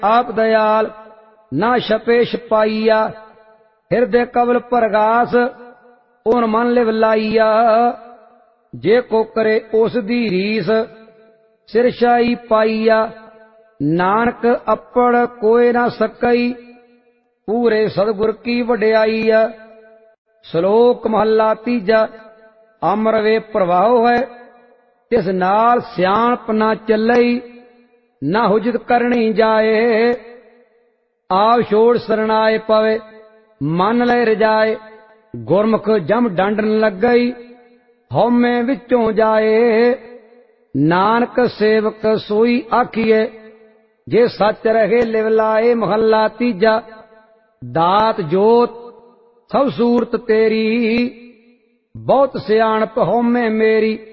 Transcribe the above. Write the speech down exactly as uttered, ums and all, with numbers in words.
आप दयाल ना छपे छपाईया, हिरदे कवल परगास ओन मन लिव लाईया। जे को करे उस दी रीस सिरशाई पाईया, नानक अपड़ कोय ना सकई पूरे सतगुर की वड्याई। श्लोक महला तीजा। अमर वे प्रभाव है तिस नाल सियाणप ना चलई, ना हुजत करनी जाए। आप छोड़ शरणाए पवे मन ले रजाए, गुरमुख जम डंडन लग गई हौमे विचों जाए। नानक सेवक सोई आखिए जे सच रहे लिव लाए। महला तीजा। दात जोत सब सूरत तेरी, बहुत सियाणप हौमे मेरी।